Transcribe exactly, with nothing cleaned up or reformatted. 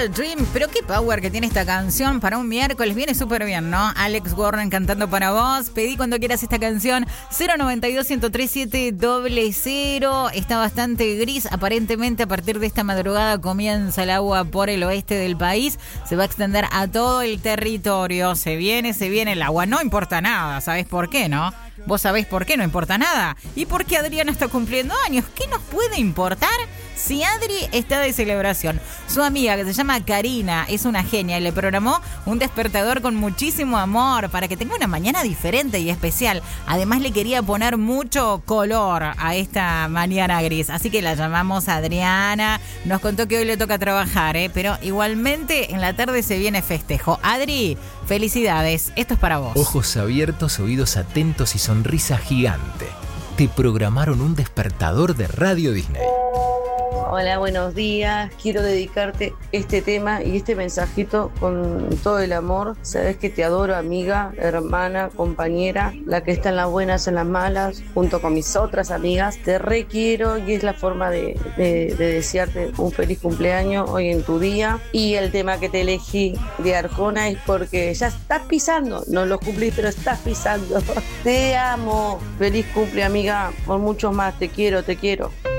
a Dream. Pero qué power que tiene esta canción para un miércoles. Viene súper bien, ¿no? Alex Warren cantando para vos. Pedí cuando quieras esta canción. cero noventa y dos, ciento tres, siete cero cero. Está bastante gris. Aparentemente a partir de esta madrugada comienza el agua por el oeste del país. Se va a extender a todo el territorio. Se viene, se viene el agua. No importa nada. ¿Sabés por qué, no? ¿Vos sabés por qué no importa nada? ¿Y por qué Adriana está cumpliendo años? ¿Qué nos puede importar si Adri está de celebración? Su amiga, que se llama Karina, es una genia y le programó un despertador con muchísimo amor para que tenga una mañana diferente y especial. Además le quería poner mucho color a esta mañana gris. Así que la llamamos Adriana. Nos contó que hoy le toca trabajar, ¿eh? Pero igualmente en la tarde se viene festejo. Adri, felicidades. Esto es para vos. Ojos abiertos, oídos atentos y sonrisa gigante. Te programaron un despertador de Radio Disney. Hola, buenos días. Quiero dedicarte este tema y este mensajito con todo el amor. Sabes que te adoro, amiga, hermana, compañera, la que está en las buenas, en las malas, junto con mis otras amigas. Te requiero y es la forma de, de, de desearte un feliz cumpleaños hoy en tu día. Y el tema que te elegí de Arjona es porque ya estás pisando. No lo cumplí, pero estás pisando. Te amo. Feliz cumple, amiga. Por mucho más. Te quiero, te quiero.